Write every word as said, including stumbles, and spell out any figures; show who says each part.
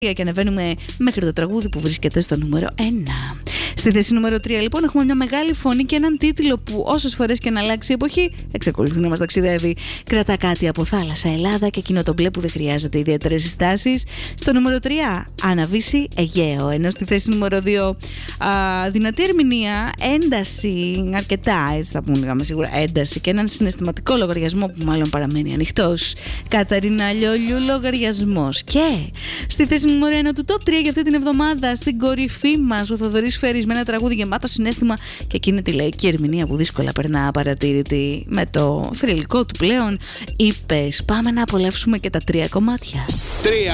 Speaker 1: Και ανεβαίνουμε μέχρι το τραγούδι που βρίσκεται στο νούμερο ένα. Στη θέση νούμερο τρία, λοιπόν, έχουμε μια μεγάλη φωνή και έναν τίτλο που όσες φορές και να αλλάξει η εποχή, εξακολουθεί να μας ταξιδεύει. Κρατά κάτι από θάλασσα, Ελλάδα και εκείνο το μπλε που δεν χρειάζεται ιδιαίτερες συστάσεις. Στο νούμερο τρία, Αναβύση Αιγαίο. Ενώ στη θέση νούμερο δύο, α, δυνατή ερμηνεία, ένταση, αρκετά έτσι θα πούμε σίγουρα, ένταση και έναν συναισθηματικό λογαριασμό που μάλλον παραμένει ανοιχτός. Καταρίνα Λιόλιου, λογαριασμός. Και στη θέση νούμερο ένα του Top τρία για αυτή την εβδομάδα, στην κορυφή μας, ο Θοδωρής Φέρης με ένα τραγούδι γεμάτο συναίσθημα και εκείνη τη λαϊκή ερμηνεία που δύσκολα περνά απαρατήρητη με το θρυλικό του πλέον. Είπες, πάμε να απολαύσουμε και τα τρία κομμάτια. Τρία.